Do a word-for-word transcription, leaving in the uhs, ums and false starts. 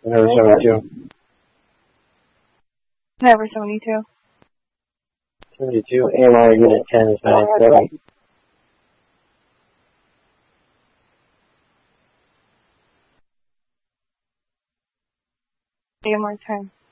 Number seventy-two. Number seventy-two. seventy-two, A M R Unit ten is nine seven. A M R ten.